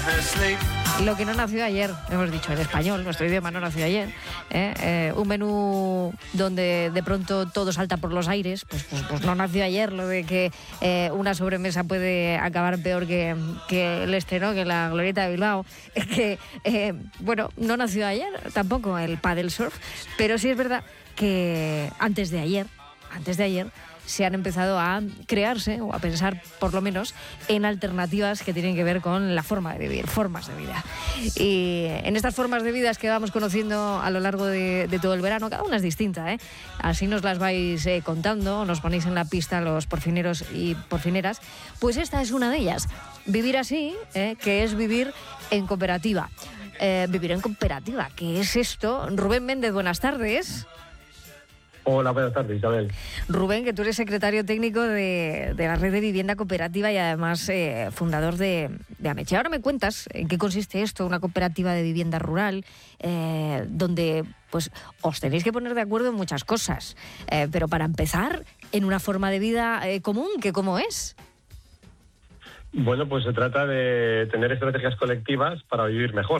Lo que no nació ayer, hemos dicho en español, nuestro idioma no nació ayer. Un menú donde de pronto todo salta por los aires, pues no nació ayer. Lo de que una sobremesa puede acabar peor que el estreno, que la Glorieta de Bilbao. Que, no nació ayer tampoco el paddle surf, pero sí es verdad que antes de ayer, se han empezado a crearse o a pensar, por lo menos, en alternativas que tienen que ver con la forma de vivir, formas de vida. Y en estas formas de vida que vamos conociendo a lo largo de todo el verano, cada una es distinta, ¿eh? Así nos las vais contando, nos ponéis en la pista los porfineros y porfineras. Pues esta es una de ellas. Vivir así, que es vivir en cooperativa. Vivir en cooperativa, ¿qué es esto? Rubén Méndez, buenas tardes. Hola, buenas tardes, Isabel. Rubén, que tú eres secretario técnico de la Red de Vivienda Cooperativa y además fundador de Ameche. Ahora me cuentas en qué consiste esto, una cooperativa de vivienda rural, donde pues os tenéis que poner de acuerdo en muchas cosas. Pero para empezar, en una forma de vida común, ¿que cómo es? Bueno, pues se trata de tener estrategias colectivas para vivir mejor.